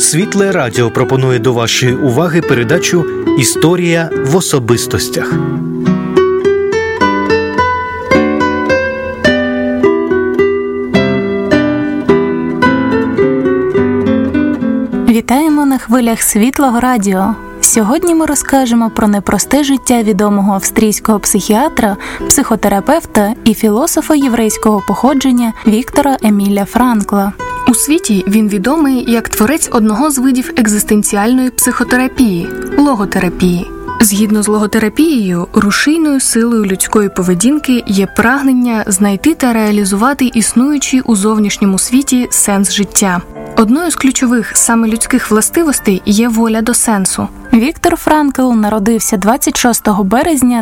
Світле Радіо пропонує до вашої уваги передачу «Історія в особистостях». Вітаємо на хвилях Світлого Радіо. Сьогодні ми розкажемо про непросте життя відомого австрійського психіатра, психотерапевта і філософа єврейського походження Віктора Еміля Франкла. У світі він відомий як творець одного з видів екзистенціальної психотерапії – логотерапії. Згідно з логотерапією, рушійною силою людської поведінки є прагнення знайти та реалізувати існуючий у зовнішньому світі сенс життя. Одною з ключових саме людських властивостей є воля до сенсу. Віктор Франкл народився 26 березня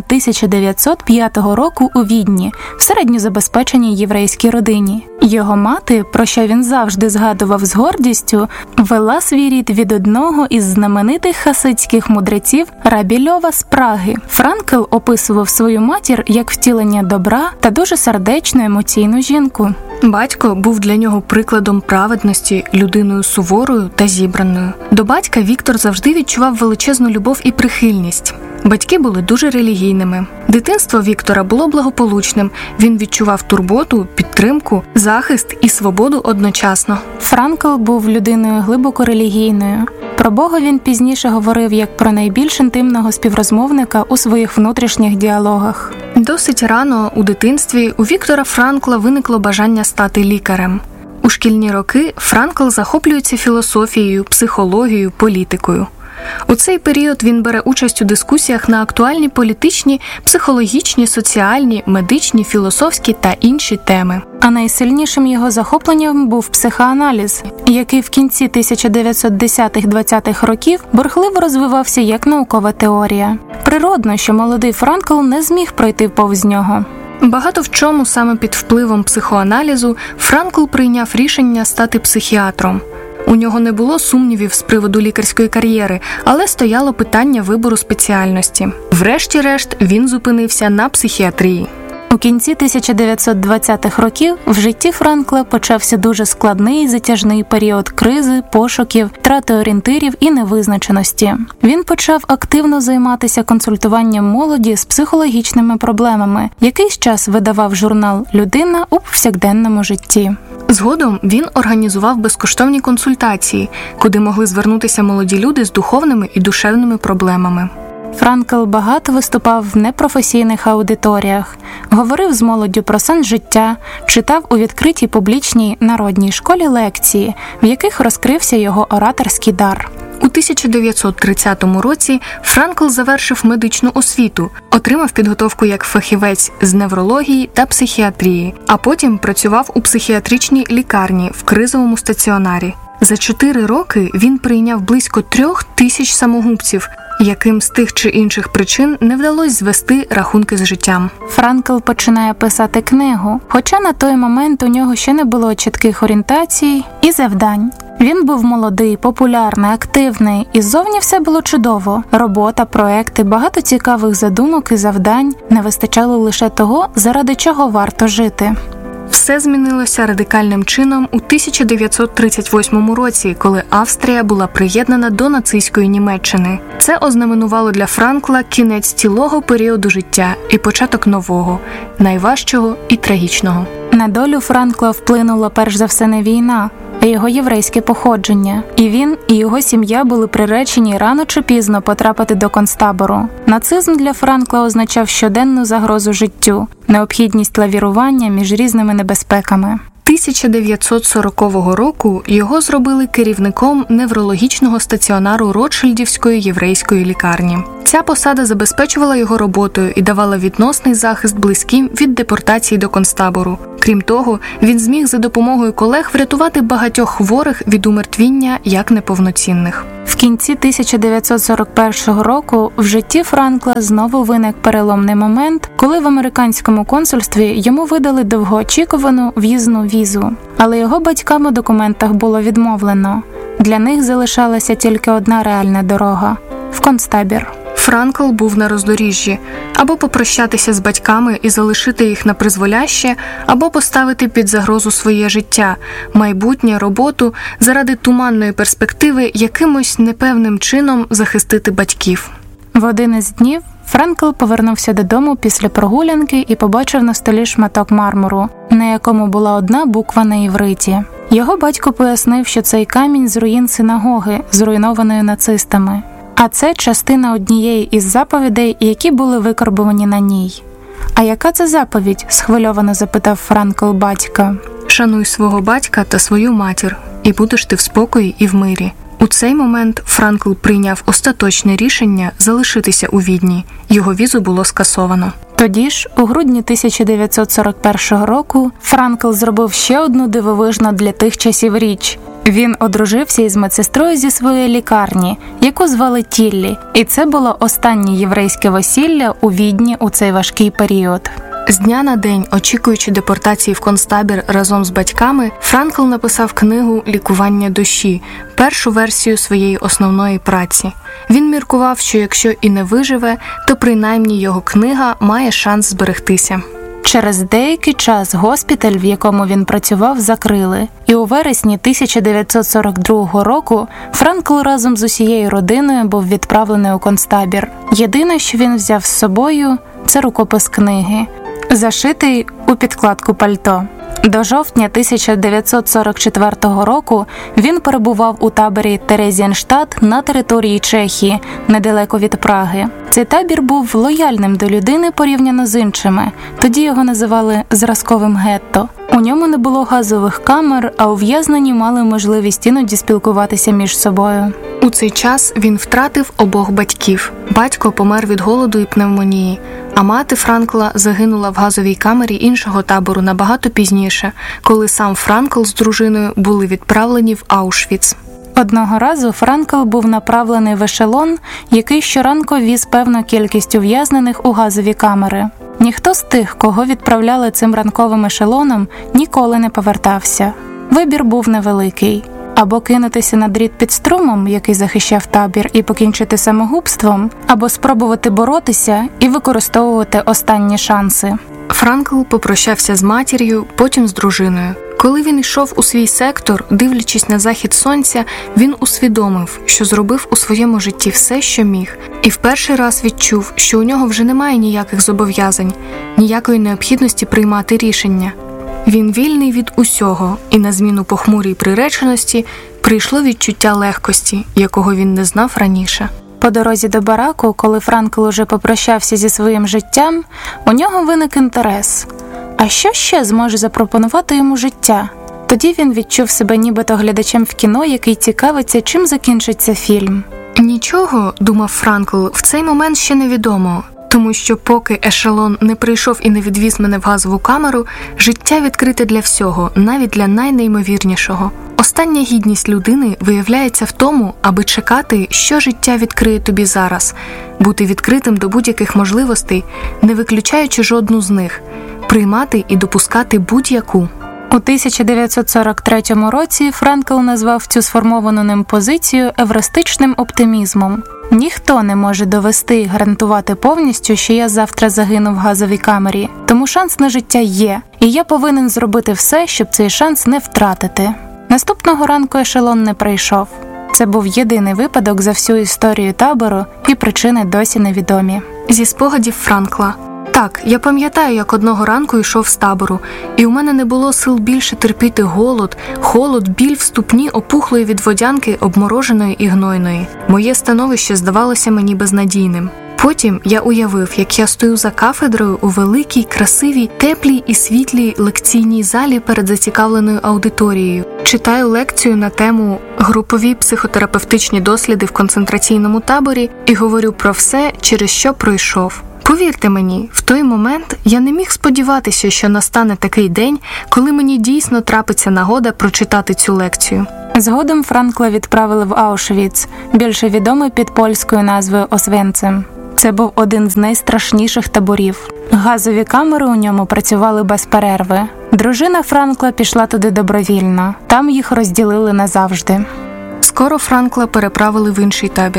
1905 року у Відні, в середньозабезпеченій єврейській родині. Його мати, про що він завжди згадував з гордістю, вела свій рід від одного із знаменитих хасидських мудреців Рабі Льова з Праги. Франкл описував свою матір як втілення добра та дуже сердечну, емоційну жінку. Батько був для нього прикладом праведності, людиною суворою та зібраною. До батька Віктор завжди відчував величезну любов і прихильність. Батьки були дуже релігійними. Дитинство Віктора було благополучним. Він відчував турботу, підтримку, захист і свободу одночасно. Франкл був людиною глибоко релігійною. Про Бога він пізніше говорив як про найбільш інтимного співрозмовника у своїх внутрішніх діалогах. Досить рано у дитинстві у Віктора Франкла виникло бажання стати лікарем. У шкільні роки Франкл захоплюється філософією, психологією, політикою. У цей період він бере участь у дискусіях на актуальні політичні, психологічні, соціальні, медичні, філософські та інші теми. А найсильнішим його захопленням був психоаналіз, який в кінці 1910-20-х років бурхливо розвивався як наукова теорія. Природно, що молодий Франкл не зміг пройти повз нього. Багато в чому саме під впливом психоаналізу Франкл прийняв рішення стати психіатром. У нього не було сумнівів з приводу лікарської кар'єри, але стояло питання вибору спеціальності. Врешті-решт він зупинився на психіатрії. У кінці 1920-х років в житті Франкла почався дуже складний і затяжний період кризи, пошуків, втрати орієнтирів і невизначеності. Він почав активно займатися консультуванням молоді з психологічними проблемами. Якийсь час видавав журнал «Людина у повсякденному житті». Згодом він організував безкоштовні консультації, куди могли звернутися молоді люди з духовними і душевними проблемами. Франкл багато виступав в непрофесійних аудиторіях, говорив з молоддю про сенс життя, читав у відкритій публічній народній школі лекції, в яких розкрився його ораторський дар. У 1930 році Франкл завершив медичну освіту, отримав підготовку як фахівець з неврології та психіатрії, а потім працював у психіатричній лікарні в кризовому стаціонарі. За 4 роки він прийняв близько 3000 самогубців, яким з тих чи інших причин не вдалося звести рахунки з життям. Франкл починає писати книгу, хоча на той момент у нього ще не було чітких орієнтацій і завдань. Він був молодий, популярний, активний, і ззовні все було чудово. Робота, проекти, багато цікавих задумок і завдань. Не вистачало лише того, заради чого варто жити. Все змінилося радикальним чином у 1938 році, коли Австрія була приєднана до нацистської Німеччини. Це ознаменувало для Франкла кінець цілого періоду життя і початок нового, найважчого і трагічного. На долю Франкла вплинула перш за все не війна, а його єврейське походження. І він, і його сім'я були приречені рано чи пізно потрапити до концтабору. Нацизм для Франкла означав щоденну загрозу життю, необхідність лавірування між різними небезпеками. 1940 року його зробили керівником неврологічного стаціонару Ротшильдівської єврейської лікарні. Ця посада забезпечувала його роботою і давала відносний захист близьким від депортації до концтабору. Крім того, він зміг за допомогою колег врятувати багатьох хворих від умертвіння як неповноцінних. В кінці 1941 року в житті Франкла знову виник переломний момент, коли в американському консульстві йому видали довгоочікувану в'їзну візу. Але його батькам у документах було відмовлено. Для них залишалася тільки одна реальна дорога – в концтабір. Франкл був на роздоріжжі – або попрощатися з батьками і залишити їх на призволяще, або поставити під загрозу своє життя, майбутнє, роботу, заради туманної перспективи якимось непевним чином захистити батьків. В один із днів Франкл повернувся додому після прогулянки і побачив на столі шматок мармуру, на якому була одна буква на івриті. Його батько пояснив, що цей камінь з руїн синагоги, зруйнованої нацистами. А це частина однієї із заповідей, які були викарбовані на ній. «А яка це заповідь?» – схвильовано запитав Франкл батька. «Шануй свого батька та свою матір, і будеш ти в спокої і в мирі». У цей момент Франкл прийняв остаточне рішення залишитися у Відні. Його візу було скасовано. Тоді ж, у грудні 1941 року, Франкл зробив ще одну дивовижну для тих часів річ. Він одружився із медсестрою зі своєї лікарні, яку звали Тіллі, і це було останнє єврейське весілля у Відні у цей важкий період. З дня на день, очікуючи депортації в концтабір разом з батьками, Франкл написав книгу «Лікування душі», першу версію своєї основної праці. Він міркував, що якщо і не виживе, то принаймні його книга має шанс зберегтися. Через деякий час госпіталь, в якому він працював, закрили. І у вересні 1942 року Франкл разом з усією родиною був відправлений у концтабір. Єдине, що він взяв з собою – це рукопис книги, зашитий у підкладку пальто. До жовтня 1944 року він перебував у таборі Терезієнштадт на території Чехії, недалеко від Праги. Цей табір був лояльним до людини порівняно з іншими. Тоді його називали «зразковим гетто». У ньому не було газових камер, а ув'язнені мали можливість іноді спілкуватися між собою. У цей час він втратив обох батьків. Батько помер від голоду і пневмонії, а мати Франкла загинула в газовій камері іншого табору набагато пізніше, коли сам Франкл з дружиною були відправлені в Аушвіц. Одного разу Франкл був направлений в ешелон, який щоранку віз певну кількість ув'язнених у газові камери. Ніхто з тих, кого відправляли цим ранковим ешелоном, ніколи не повертався. Вибір був невеликий. Або кинутися на дріт під струмом, який захищав табір, і покінчити самогубством, або спробувати боротися і використовувати останні шанси. Франкл попрощався з матір'ю, потім з дружиною. Коли він йшов у свій сектор, дивлячись на захід сонця, він усвідомив, що зробив у своєму житті все, що міг. І в перший раз відчув, що у нього вже немає ніяких зобов'язань, ніякої необхідності приймати рішення. Він вільний від усього, і на зміну похмурій приреченості прийшло відчуття легкості, якого він не знав раніше. По дорозі до бараку, коли Франкл уже попрощався зі своїм життям, у нього виник інтерес. А що ще зможе запропонувати йому життя? Тоді він відчув себе нібито глядачем в кіно, який цікавиться, чим закінчиться фільм. Нічого, думав Франкл, в цей момент ще невідомо. Тому що поки ешелон не прийшов і не відвіз мене в газову камеру, життя відкрите для всього, навіть для найнеймовірнішого. Остання гідність людини виявляється в тому, аби чекати, що життя відкриє тобі зараз, бути відкритим до будь-яких можливостей, не виключаючи жодну з них, приймати і допускати будь-яку. У 1943 році Франкл назвав цю сформовану ним позицію евристичним оптимізмом. Ніхто не може довести і гарантувати повністю, що я завтра загину в газовій камері. Тому шанс на життя є, і я повинен зробити все, щоб цей шанс не втратити. Наступного ранку ешелон не прийшов. Це був єдиний випадок за всю історію табору, і причини досі невідомі. Зі спогадів Франкла. Так, я пам'ятаю, як одного ранку йшов з табору, і у мене не було сил більше терпіти голод, холод, біль в ступні опухлої від водянки, обмороженої і гнойної. Моє становище здавалося мені безнадійним. Потім я уявив, як я стою за кафедрою у великій, красивій, теплій і світлій лекційній залі перед зацікавленою аудиторією. Читаю лекцію на тему «Групові психотерапевтичні досліди в концентраційному таборі» і говорю про все, через що пройшов. Повірте мені, в той момент я не міг сподіватися, що настане такий день, коли мені дійсно трапиться нагода прочитати цю лекцію. Згодом Франкла відправили в Аушвіц, більше відомий під польською назвою Освенцим. Це був один з найстрашніших таборів. Газові камери у ньому працювали без перерви. Дружина Франкла пішла туди добровільно. Там їх розділили назавжди. Скоро Франкла переправили в інший табір.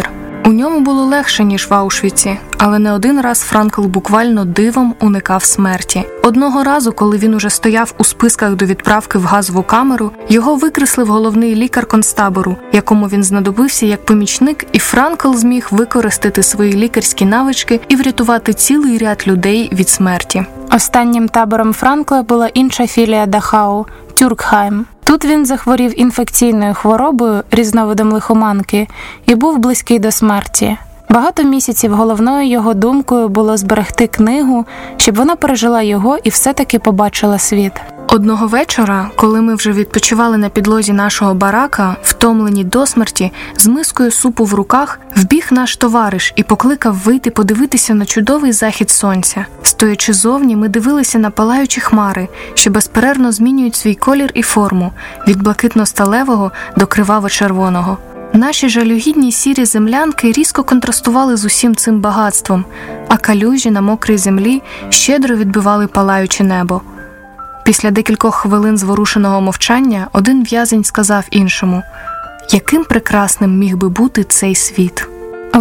У ньому було легше, ніж в Аушвіці, але не один раз Франкл буквально дивом уникав смерті. Одного разу, коли він уже стояв у списках до відправки в газову камеру, його викреслив головний лікар концтабору, якому він знадобився як помічник, і Франкл зміг використати свої лікарські навички і врятувати цілий ряд людей від смерті. Останнім табором Франкла була інша філія Дахау – Тюркхайм. Тут він захворів інфекційною хворобою, різновидом лихоманки, і був близький до смерті. Багато місяців головною його думкою було зберегти книгу, щоб вона пережила його і все-таки побачила світ. Одного вечора, коли ми вже відпочивали на підлозі нашого барака, втомлені до смерті, з мискою супу в руках, вбіг наш товариш і покликав вийти подивитися на чудовий захід сонця. Стоячи зовні, ми дивилися на палаючі хмари, що безперервно змінюють свій колір і форму, від блакитно-сталевого до криваво-червоного. Наші жалюгідні сірі землянки різко контрастували з усім цим багатством, а калюжі на мокрій землі щедро відбивали палаюче небо. Після декількох хвилин зворушеного мовчання один в'язень сказав іншому: «Яким прекрасним міг би бути цей світ?» У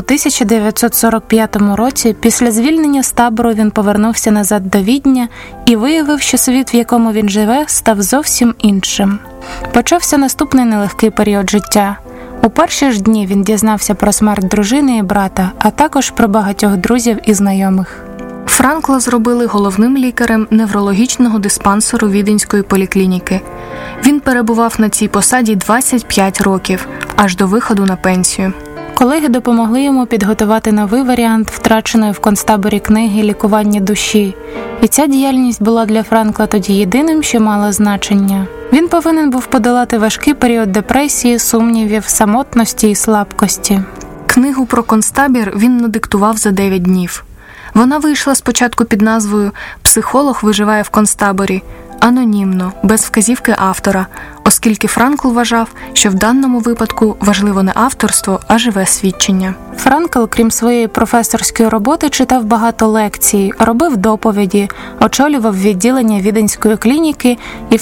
1945 році, після звільнення з табору, він повернувся назад до Відня і виявив, що світ, в якому він живе, став зовсім іншим. Почався наступний нелегкий період життя. У перші ж дні він дізнався про смерть дружини і брата, а також про багатьох друзів і знайомих. Франкла зробили головним лікарем неврологічного диспансеру Віденської поліклініки. Він перебував на цій посаді 25 років, аж до виходу на пенсію. Колеги допомогли йому підготувати новий варіант втраченої в концтаборі книги «Лікування душі». І ця діяльність була для Франкла тоді єдиним, що мало значення. Він повинен був подолати важкий період депресії, сумнівів, самотності і слабкості. Книгу про концтабір він надиктував за 9 днів. Вона вийшла спочатку під назвою «Психолог виживає в концтаборі», анонімно, без вказівки автора, оскільки Франкл вважав, що в даному випадку важливо не авторство, а живе свідчення. Франкл, крім своєї професорської роботи, читав багато лекцій, робив доповіді, очолював відділення Віденської клініки і в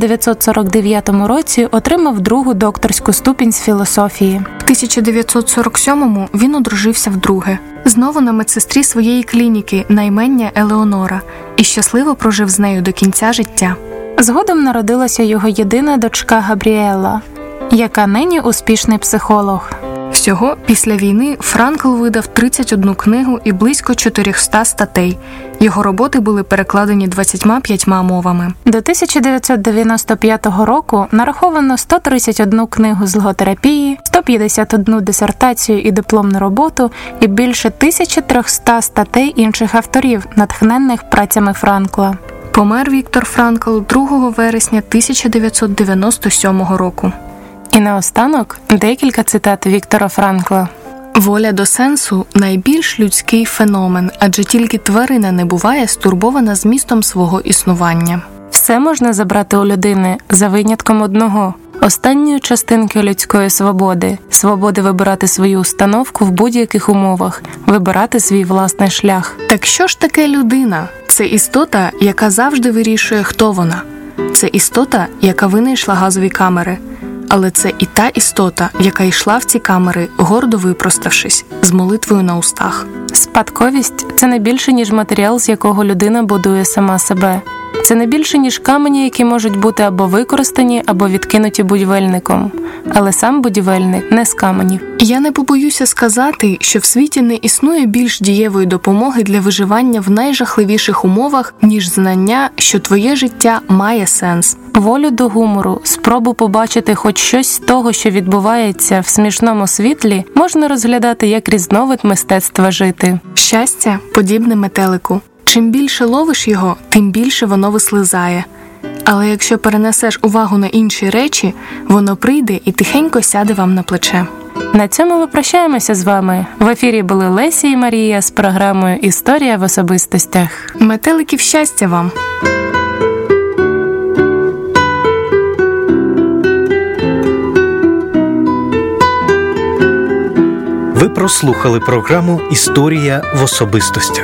1949 році отримав другу докторську ступінь з філософії. В 1947-му він одружився вдруге. Знову на медсестрі своєї клініки на ім'я Елеонора і щасливо прожив з нею до кінця життя. Згодом народилася його єдина дочка Габріела, яка нині успішний психолог. Всього після війни Франкл видав 31 книгу і близько 400 статей. Його роботи були перекладені 25 мовами. До 1995 року нараховано 131 книгу з логотерапії, 151 дисертацію і дипломну роботу і більше 1300 статей інших авторів, натхненних працями Франкла. Помер Віктор Франкл 2 вересня 1997 року. І наостанок декілька цитат Віктора Франкла. «Воля до сенсу – найбільш людський феномен, адже тільки тварина не буває стурбована змістом свого існування». Все можна забрати у людини, за винятком одного – останньої частинки людської свободи – свободи вибирати свою установку в будь-яких умовах, вибирати свій власний шлях. Так що ж таке людина? Це істота, яка завжди вирішує, хто вона. Це істота, яка винайшла газові камери. Але це і та істота, яка йшла в ці камери, гордо випроставшись, з молитвою на устах. Спадковість – це не більше, ніж матеріал, з якого людина будує сама себе. Це не більше, ніж камені, які можуть бути або використані, або відкинуті будівельником. Але сам будівельник не з каменів. Я не побоюся сказати, що в світі не існує більш дієвої допомоги для виживання в найжахливіших умовах, ніж знання, що твоє життя має сенс. Волю до гумору, спробу побачити хоч щось з того, що відбувається в смішному світлі, можна розглядати як різновид мистецтва жити. Щастя подібне метелику. Чим більше ловиш його, тим більше воно вислизає. Але якщо перенесеш увагу на інші речі, воно прийде і тихенько сяде вам на плече. На цьому ми прощаємося з вами. В ефірі були Лесі і Марія з програмою «Історія в особистостях». Метеликів щастя вам! Ви прослухали програму «Історія в особистостях».